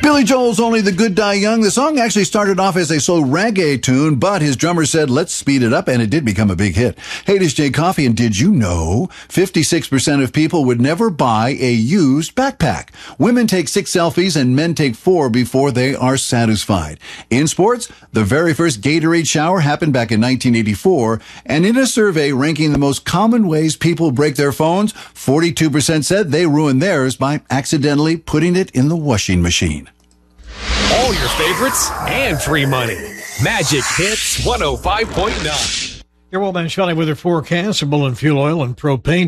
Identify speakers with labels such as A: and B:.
A: Billy Joel's Only the Good Die Young. The song actually started off as a slow reggae tune, but his drummer said, let's speed it up, and it did become a big hit. Hey, this is Jay Coffey, and did you know 56% of people would never buy a used backpack? Women take 6 selfies, and men take 4 before they are satisfied. In sports, the very first Gatorade shower happened back in 1984, and in a survey ranking the most common ways people break their phones, 42% said they ruin theirs by accidentally putting it in the washing machine.
B: All your favorites and free money. Magic Hits 105.9.
C: Your Wellman Valley weather forecast, Bullen Fuel Oil and Propane.